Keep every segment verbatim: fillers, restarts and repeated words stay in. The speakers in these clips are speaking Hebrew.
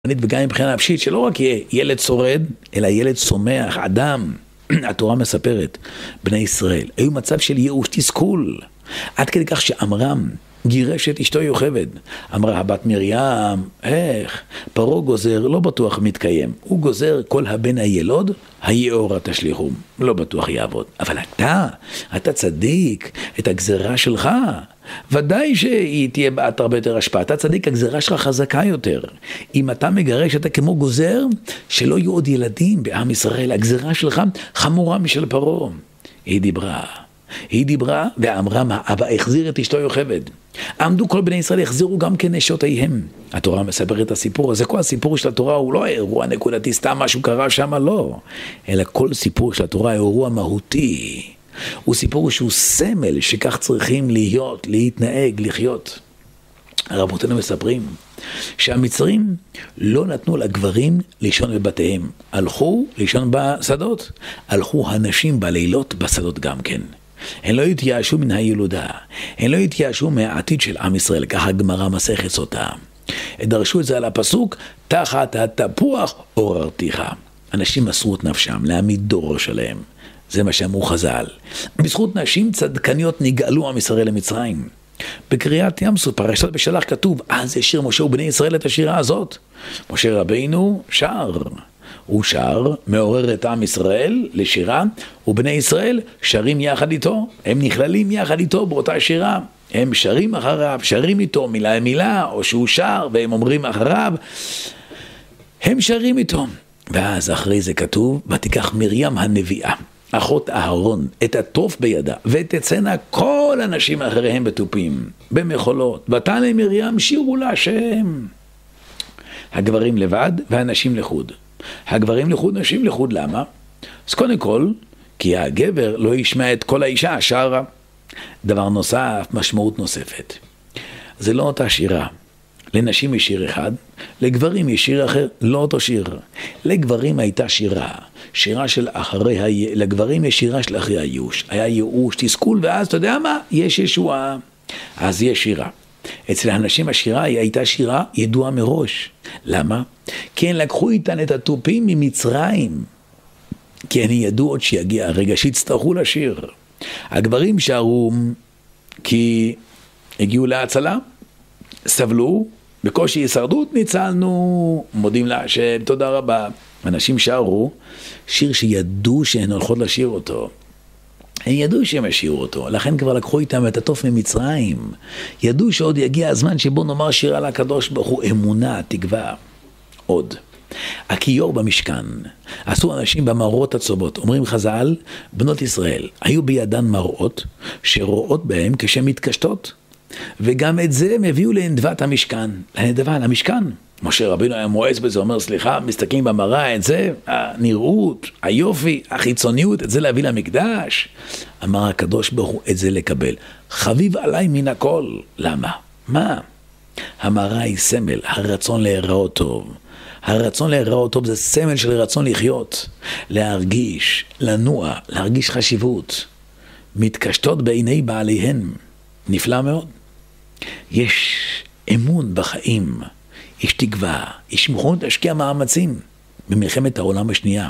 וגם מבחינה נפשית, שלא רק יהיה ילד שורד, אלא ילד צומח, אדם. התורה מספרת, בני ישראל, היו מצב של ייאוש, תסכול, עד כדי כך שעמרם גירש את אשתו יוכבד. אמרה הבת מרים, איך, פרעה גוזר, לא בטוח מתקיים. הוא גוזר כל הבן הילוד, היאורה תשליחו. לא בטוח יעבוד. אבל אתה, אתה צדיק, את הגזרה שלך, ודאי שהיא תהיה בעט הרבה יותר השפעה. אתה צדיק, הגזרה שלך חזקה יותר. אם אתה מגרש, אתה כמו גוזר, שלא יהיו עוד ילדים בעם ישראל. הגזרה שלך חמורה משל פרעה. היא דיברה. היא דיברה ואמרה מה, אבא החזיר את אשתו יוכבד. עמדו כל בני ישראל, החזירו גם כנשותיהם. התורה מספרת את הסיפור הזה. כל הסיפור של התורה הוא לא אירוע נקודתי, סתם משהו קרה שם, לא. אלא כל סיפור של התורה הוא אירוע מהותי. הוא סיפור שהוא סמל שכך צריכים להיות, להתנהג, לחיות. רבותינו מספרים שהמצרים לא נתנו לגברים לישון בבתיהם. הלכו לישון בשדות. הלכו הנשים בלילות בשדות גם כן. הן לא התייאשו מן הילודה, הן לא התייאשו מהעתיד של עם ישראל, ככה הגמרא מסכת סוטה. דרשו את זה על הפסוק, תחת התפוח עוררתיך. אנשים מסרו את נפשם להעמיד דור שלהם. זה מה שאמרו חז"ל. בזכות נשים צדקניות נגאלו עם ישראל למצרים. בקריאת ים סוף, פרשת בשלח כתוב, אז ישיר משה ובני ישראל את השירה הזאת. משה רבינו שר. הוא שר, מעורר את עם ישראל לשירה, ובני ישראל שרים יחד איתו, הם נכללים יחד איתו באותה שירה, הם שרים אחריו, שרים איתו מילה מילה, או שהוא שר והם אומרים אחריו, הם שרים איתו. ואז אחרי זה כתוב, ותיקח מרים הנביאה, אחות אהרון, את התוף בידה, ותצאנה כל אנשים אחריהם בתופים, במחולות, ותענה מרים שירו להשם. הגברים לבד והנשים לחוד. הגברים לחוד, נשים לחוד, למה? אז קודם כל, כי הגבר לא ישמע את כל האישה השרה. דבר נוסף, משמעות נוספת. זה לא אותה שירה. לנשים יש שיר אחד, לגברים יש שיר אחר, לא אותו שיר. לגברים הייתה שירה, שירה של אחרי, לגברים יש שירה של אחרי הייאוש. היה ייאוש, תסכול, ואז אתה יודע מה? יש ישועה. אז יש שירה. אצל האנשים השירה היא הייתה שירה ידועה מראש. למה? כי הם לקחו איתן את התופים ממצרים. כי הם ידעו עוד שיגיע הרגע שיצטרכו לשיר. הגברים שרו כי הגיעו להצלה, סבלו, בקושי הישרדות ניצלנו, מודים להשם, תודה רבה. אנשים שרו שיר שידעו שהן הולכות לשיר אותו. הם ידעו שהם ישירו אותו, לכן כבר לקחו איתם את התוף ממצרים. ידעו שעוד יגיע הזמן שבו נאמר שירה לקדוש ברוך הוא, אמונה, תקווה. עוד. הכיור במשכן, עשו אנשים במראות הצובות. אומרים חז"ל, בנות ישראל, היו בידן מראות שרואות בהם כשהם מתקשטות. וגם את זה הם הביאו לנדבת המשכן. לנדבה, למשכן. משה רבינו היה מואץ בזה, אומר סליחה, מסתכלים במראה, את זה, הנראות, היופי, החיצוניות, את זה להביא למקדש. אמר הקדוש ברוך הוא, את זה לקבל. חביב עליי מן הכל. למה? מה? המראה היא סמל, הרצון להיראות טוב. הרצון להיראות טוב זה סמל של רצון לחיות, להרגיש, לנוע, להרגיש חשיבות. מתקשטות בעיני בעליהן. נפלא מאוד. יש אמון בחיים. יש תקווה, יש מוכנות להשקיע מאמצים במלחמת העולם השנייה.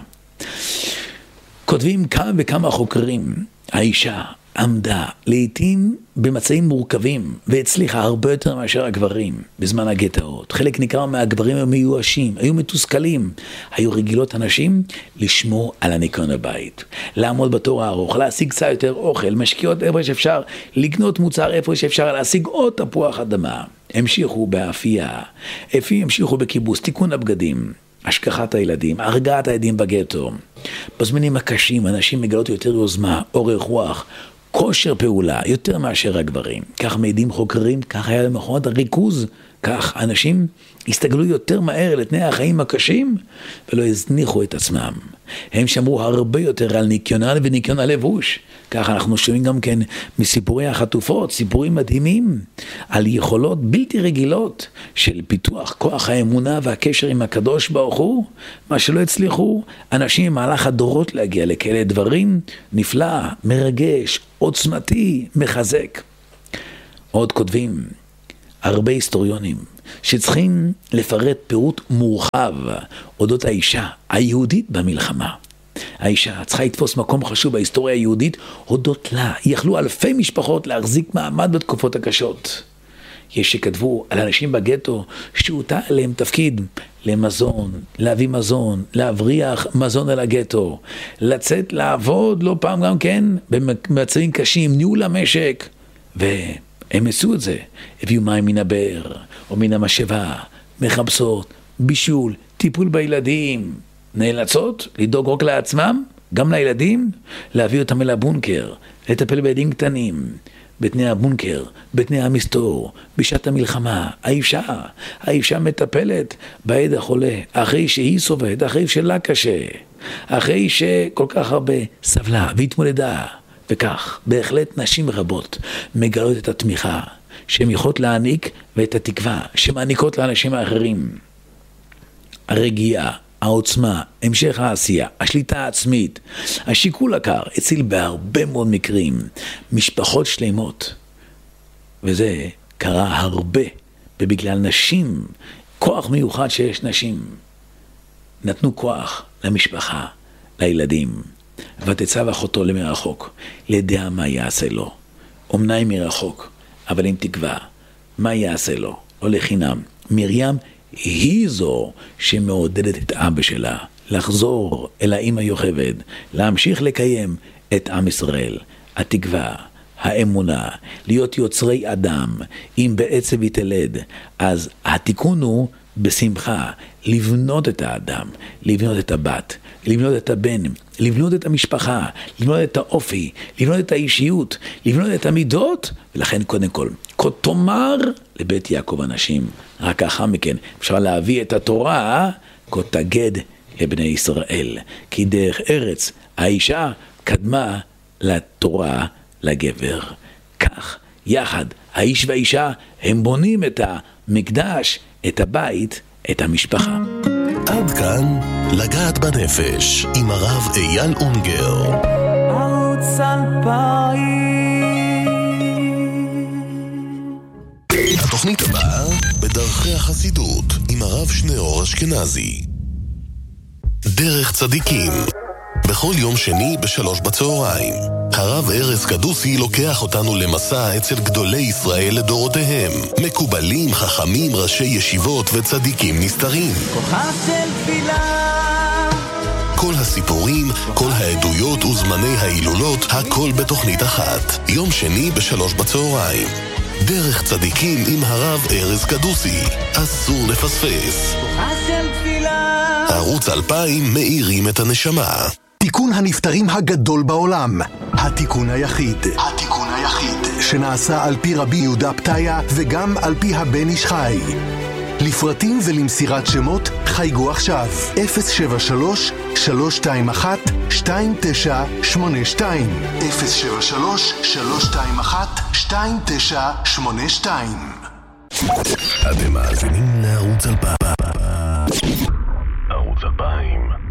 כותבים כמה וכמה חוקרים, האישה עמדה לעתים במצעים מורכבים והצליחה הרבה יותר מאשר הגברים בזמן הגטאות. חלק ניכר מהגברים היו מיואשים, היו מתוסכלים, היו רגילות הנשים לשמור על הניקיון הבית, לעמוד בתור הארוך, להשיג קצת יותר אוכל, משקיעות איפה שאפשר, לקנות מוצר איפה שאפשר, להשיג עוד תפוח אדמה. המשיכו באפייה, אפי המשיכו בכיבוס, תיקון הבגדים, השכחת הילדים, הרגעת הילדים בגטו. בזמנים הקשים אנשים מגלות יותר יוזמה, אורך רוח, כושר פעולה, יותר מאשר הגברים. כך מעידים חוקרים, כך היה למכונות הריכוז, כך אנשים הסתגלו יותר מהר לתנאי החיים הקשים ולא הזניחו את עצמם. הם שמרו הרבה יותר על ניקיונל וניקיון הלבוש. כך אנחנו שומעים גם כן מסיפורי החטופות, סיפורים מדהימים על יכולות בלתי רגילות של פיתוח כוח האמונה והקשר עם הקדוש ברוך הוא, מה שלא הצליחו אנשים במהלך הדורות להגיע לכאלה דברים. נפלא, מרגש, עוצמתי, מחזק. עוד כותבים הרבה היסטוריונים שצריכים לפרט פירוט מורחב אודות האישה היהודית במלחמה. האישה צריכה לתפוס מקום חשוב בהיסטוריה היהודית, הודות לה יכלו אלפי משפחות להחזיק מעמד בתקופות הקשות. יש שכתבו על אנשים בגטו שהוטל עליהם תפקיד למזון, להביא מזון, להבריח מזון אל הגטו, לצאת לעבוד לא פעם גם כן במצבים קשים, ניהול המשק, והם עשו את זה, הביאו מים מן הבאר או מן המשאבה, מחפשות, בישול, טיפול בילדים, נאלצות לדאוג רק לעצמם, גם לילדים, להביא אותם אל הבונקר, לטפל בילדים קטנים, בתנאי הבונקר, בתנאי המסתור, בשעת המלחמה. האישה, האישה מטפלת בעד החולה, אחרי שהיא סובלת, אחרי שלה קשה, אחרי שכל כך הרבה סבלה והתמודדה, וכך, בהחלט נשים רבות מגלות את התמיכה שהן יכולות להעניק ואת התקווה שמעניקות לאנשים האחרים. הרגיעה, העוצמה, המשך העשייה, השליטה העצמית, השיקול הקר, הציל בהרבה מאוד מקרים משפחות שלמות. וזה קרה הרבה, ובגלל נשים, כוח מיוחד שיש נשים, נתנו כוח למשפחה, לילדים, ותצב אחותו למרחוק, לידע מה יעשה לו. אמנם מרחוק, אבל עם תקווה, מה יעשה לו? לא לחינם. מרים היא זו שמעודדת את אבא שלה לחזור אל האמא יוכבד, להמשיך לקיים את עם ישראל. התקווה, האמונה, להיות יוצרי אדם, אם בעצב יתלד, אז התיקון הוא בשמחה, לבנות את האדם, לבנות את הבת, לבנות את הבן, לבנות את המשפחה, לבנות את האופי, לבנות את האישיות, לבנות את המידות, ולכן קודם כל, כה תאמר לבית יעקב אנשים, רק ככה מכן אפשר להביא את התורה, כה תגד לבני ישראל, כי דרך ארץ האישה קדמה לתורה לגבר. כך יחד האיש והאישה הם בונים את המקדש, את הבית, את המשפחה. עד כאן לגעת בנפש עם הרב אייל אונגר. ערוץ אלפיים. התוכנית הבאה בדרכי החסידות עם הרב שניאור אשכנזי. דרך צדיקים. בכל יום שני בשלוש בצהריים. הרב ארז קדוסי לוקח אותנו למסע אצל גדולי ישראל לדורותיהם. מקובלים, חכמים, ראשי ישיבות וצדיקים נסתרים. כוחה של תפילה. כל הסיפורים, כל העדויות וזמני ההילולות, הכל בתוכנית אחת. יום שני בשלוש בצהריים. דרך צדיקים עם הרב ארז קדוסי. אסור לפספס. כוחה של תפילה. ערוץ אלפיים מאירים את הנשמה. תיקון הנפטרים הגדול בעולם. התיקון היחיד. התיקון היחיד. שנעשה על פי רבי יהודה פתיה וגם על פי הבן איש חי. לפרטים ולמסירת שמות חייגו עכשיו. אפס שבע שלוש שלוש שתיים אחת שתיים תשע שמונה שתיים. אפס שבע שלוש שלוש שתיים אחת שתיים תשע שמונה שתיים. אתם מאזינים לערוץ אלפיים. ערוץ אלפיים.